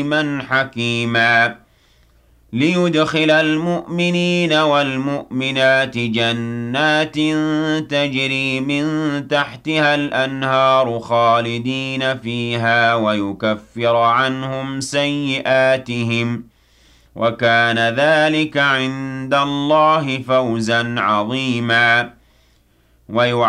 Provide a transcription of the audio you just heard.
عليما حكيما ليدخل المؤمنين والمؤمنات جنات تجري من تحتها الأنهار خالدين فيها ويكفر عنهم سيئاتهم وكان ذلك عند الله فوزا عظيما